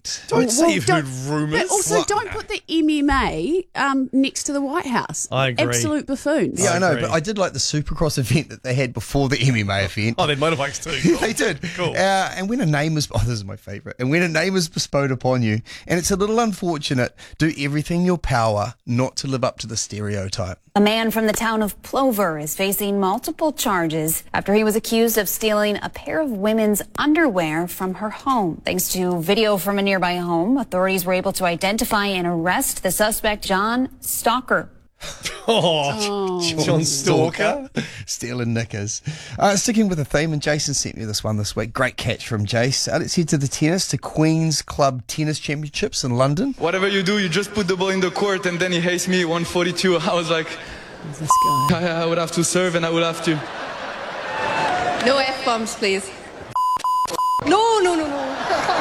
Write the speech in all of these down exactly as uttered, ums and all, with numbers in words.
correct. Don't Well, say you've don't- heard rumours. But also, What? don't put the M M A um, next to the White House. I agree. Absolute buffoons. Yeah, I know, agree. but I did like the Supercross event that they had before the M M A event. Oh, they're motorbikes too. Cool. They did. Cool. Uh, and when a name is, oh, this is my favourite. And when a name is bestowed upon you, and it's a little unfortunate, do everything in your power not to live up to the stereotype. A man from the town of Plover is facing multiple charges after he was accused of stealing a pair of women's underwear from her home. Thanks to video from a nearby home, authorities were able to identify and arrest the suspect, John Stalker. Oh, John Stalker. Stealing knickers. Uh, sticking with the theme, and Jason sent me this one this week. Great catch from Jace. Uh, let's head to the tennis, to Queen's Club Tennis Championships in London. Whatever you do, you just put the ball in the court, and then he hates me one forty-two. I was like, This guy. I, I would have to serve, and I would have to. No F-bombs, please. No, no, no, no.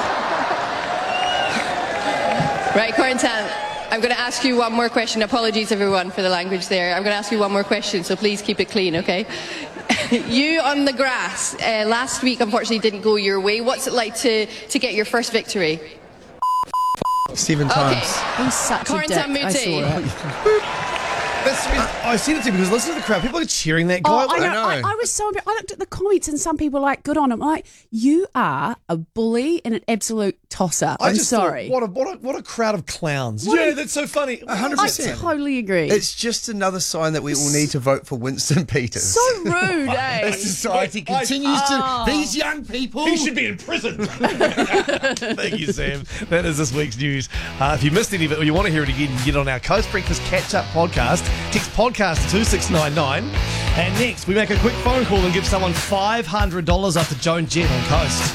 Right, Corentin, I'm going to ask you one more question. Apologies, everyone, for the language there. I'm going to ask you one more question, so please keep it clean, okay? You on the grass, uh, last week, unfortunately, didn't go your way. What's it like to, to get your first victory? Seven times. Okay. He's such a dick. Corentin I saw Moutet. it. That's, I seen it too because listen to the crowd. People are cheering that guy. Oh, I, I know, know. I, I was so embarrassed. I looked at the comments and some people were like, good on him. I'm like, you are a bully and an absolute tosser. I I'm just sorry. Thought, what a what a what a crowd of clowns. What yeah, a- that's so funny. A hundred I percent. totally agree. It's just another sign that we all need to vote for Winston Peters. so rude, eh? As society I- continues Oh. to. These young people. He should be in prison. Thank you, Sam. That is this week's news. Uh, if you missed any of it or you want to hear it again, you can get on our Coast Breakfast Catch Up podcast. Text podcast to two six nine nine. And next, we make a quick phone call and give someone five hundred dollars after Joan Jett on Coast.